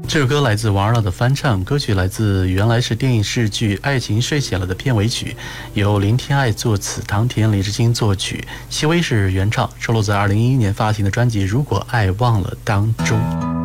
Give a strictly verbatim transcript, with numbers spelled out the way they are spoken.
这首歌来自王二闹的翻唱，歌曲来自原来是电影视剧《爱情睡醒了》的片尾曲，由林天爱作词，唐田、李志清作曲，戚薇是原唱，收录在二零一一年发行的专辑《如果爱忘了》当中。